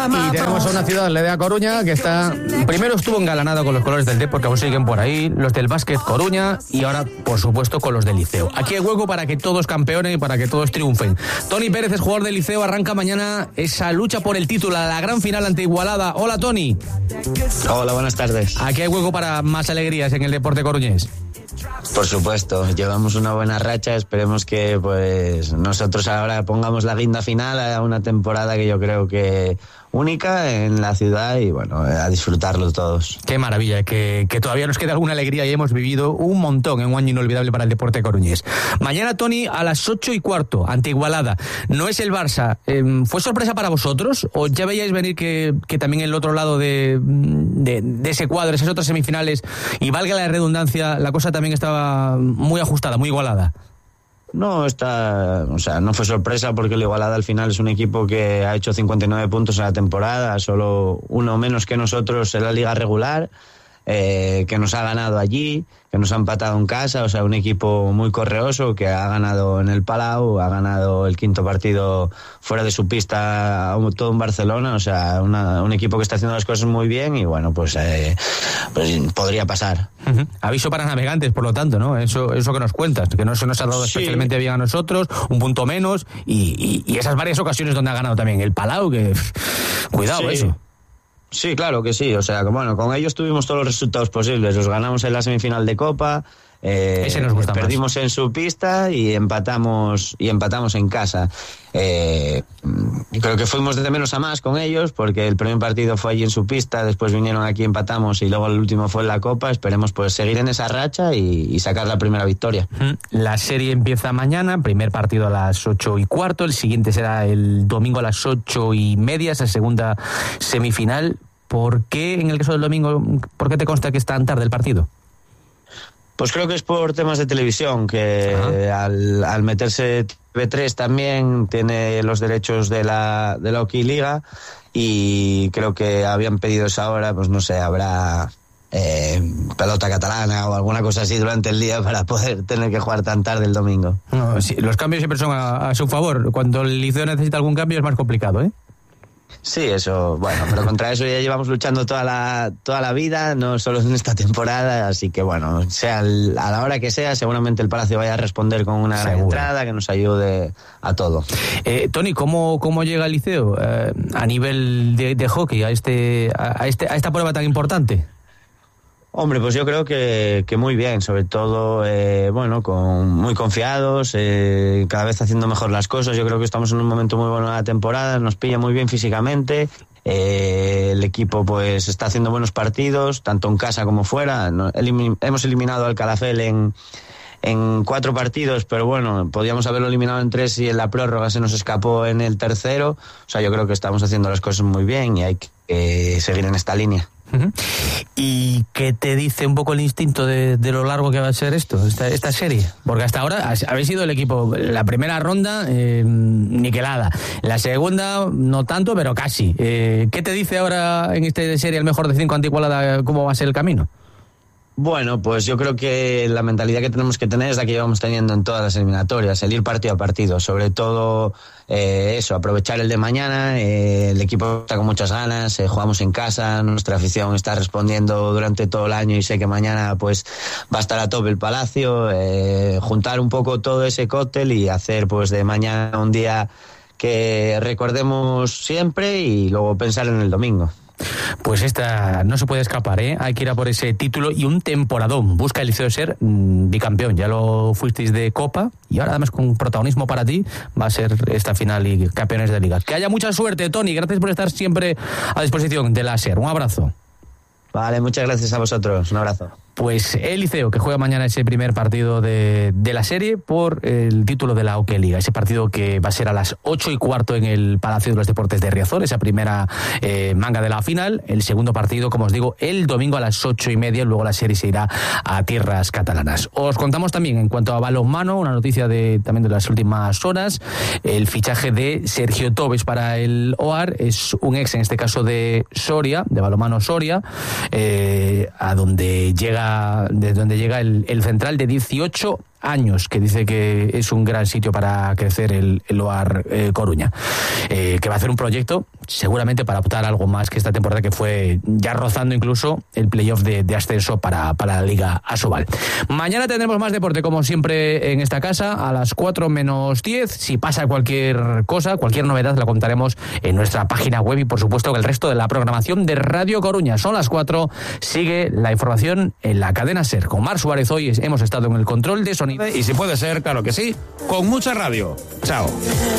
Y tenemos a una ciudad, la de A Coruña, que está... Primero estuvo engalanada con los colores del Depor, que aún siguen por ahí, los del Básquet Coruña, y ahora, por supuesto, con los del Liceo. Aquí hay hueco para que todos campeonen y para que todos triunfen. Toni Pérez es jugador del Liceo, arranca mañana esa lucha por el título, la gran final ante Igualada. Hola, Toni. Hola, buenas tardes. Aquí hay hueco para más alegrías en el deporte coruñés. Por supuesto, llevamos una buena racha, esperemos que pues nosotros ahora pongamos la guinda final a una temporada que yo creo que única en la ciudad y bueno, a disfrutarlo todos. Qué maravilla, que todavía nos queda alguna alegría y hemos vivido un montón en un año inolvidable para el deporte coruñés. Mañana, Toni, a las 8:15, ante Igualada. No es el Barça. ¿Fue sorpresa para vosotros o ya veíais venir que también el otro lado de ese cuadro, esas otras semifinales, y valga la redundancia, la cosa también estaba muy ajustada, muy igualada? No, no fue sorpresa porque el Igualada al final es un equipo que ha hecho 59 puntos en la temporada, solo uno menos que nosotros en la liga regular, que nos ha ganado allí, que nos ha empatado en casa, o sea, un equipo muy correoso que ha ganado en el Palau, ha ganado el quinto partido fuera de su pista, todo en Barcelona, o sea, un equipo que está haciendo las cosas muy bien y bueno, pues podría pasar. Uh-huh. Aviso para navegantes, por lo tanto, ¿no? Eso que nos cuentas, que no se nos ha dado especialmente bien a nosotros, un punto menos y esas varias ocasiones donde ha ganado también el Palau, que cuidado eso. Sí, claro que sí, o sea, bueno, con ellos tuvimos todos los resultados posibles, los ganamos en la semifinal de Copa, ese nos gusta perdimos más. En su pista y empatamos en casa. Creo que fuimos de menos a más con ellos porque el primer partido fue allí en su pista, después vinieron aquí, empatamos y luego el último fue en la Copa. Esperemos pues seguir en esa racha y sacar la primera victoria. La serie empieza mañana, primer partido a las 8:15, el siguiente será el domingo a las 8:30, esa segunda semifinal. ¿Por qué en el caso del domingo, por qué te consta que es tan tarde el partido? Pues creo que es por temas de televisión, que al meterse TV3 también tiene los derechos de la Hockey Liga y creo que habían pedido esa hora, pues no sé, habrá pelota catalana o alguna cosa así durante el día para poder tener que jugar tan tarde el domingo. No, sí, los cambios siempre son a su favor. Cuando el Liceo necesita algún cambio es más complicado, ¿eh? Sí, eso, bueno, pero contra eso ya llevamos luchando toda la vida, no solo en esta temporada, así que bueno, sea a la hora que sea, seguramente el Palacio vaya a responder con una gran entrada que nos ayude a todo. Toni, ¿cómo llega el Liceo a nivel de hockey a esta prueba tan importante? Hombre, pues yo creo que muy bien, sobre todo, muy confiados, cada vez haciendo mejor las cosas. Yo creo que estamos en un momento muy bueno de la temporada, nos pilla muy bien físicamente, el equipo pues está haciendo buenos partidos, tanto en casa como fuera. Hemos eliminado al Calafell en 4 partidos, pero bueno, podíamos haberlo eliminado en 3 y en la prórroga se nos escapó en el tercero. O sea, yo creo que estamos haciendo las cosas muy bien y hay que seguir en esta línea. Uh-huh. ¿Y qué te dice un poco el instinto de lo largo que va a ser esta serie? Porque hasta ahora habéis sido el equipo, la primera ronda niquelada, la segunda no tanto, pero casi. ¿Qué te dice ahora en esta serie el mejor de 5 ante Igualada, cómo va a ser el camino? Bueno, pues yo creo que la mentalidad que tenemos que tener es la que llevamos teniendo en todas las eliminatorias, el ir partido a partido, sobre todo aprovechar el de mañana, el equipo está con muchas ganas, jugamos en casa, nuestra afición está respondiendo durante todo el año y sé que mañana pues va a estar a tope el Palacio, juntar un poco todo ese cóctel y hacer pues de mañana un día que recordemos siempre y luego pensar en el domingo. Pues esta no se puede escapar, ¿eh? Hay que ir a por ese título y un temporadón. Busca el Liceo ser bicampeón. Ya lo fuisteis de Copa y ahora además con protagonismo para ti va a ser esta final y campeones de Liga. Que haya mucha suerte, Toni. Gracias por estar siempre a disposición de la SER. Un abrazo. Vale, muchas gracias a vosotros. Un abrazo. Pues el Liceo, que juega mañana ese primer partido de la serie por el título de la Hockey Liga. Ese partido que va a ser a las 8:15 en el Palacio de los Deportes de Riazor, esa primera manga de la final. El segundo partido, como os digo, el domingo a las 8:30. Luego la serie se irá a tierras catalanas. Os contamos también, en cuanto a balonmano, una noticia también de las últimas horas. El fichaje de Sergio Tobes para el OAR. Es un ex, en este caso, de Soria, de balonmano Soria, desde donde llega el central de 18 años, que dice que es un gran sitio para crecer el OAR Coruña, que va a hacer un proyecto seguramente para optar a algo más que esta temporada, que fue ya rozando incluso el playoff de ascenso para la Liga Asobal. Mañana tendremos más deporte, como siempre, en esta casa, a las 4 menos 10. Si pasa cualquier cosa, cualquier novedad, la contaremos en nuestra página web y, por supuesto, que el resto de la programación de Radio Coruña. Son las 4, sigue la información en la cadena SER. Con Mar Suárez hoy hemos estado en el control de sonido. Y si puede ser, claro que sí, con mucha radio. Chao.